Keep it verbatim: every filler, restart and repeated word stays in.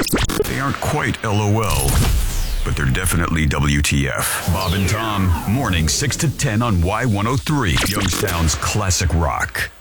They aren't quite LOL, but they're definitely W T F. Bob and Tom, morning six to ten on Y one oh three, Youngstown's classic rock.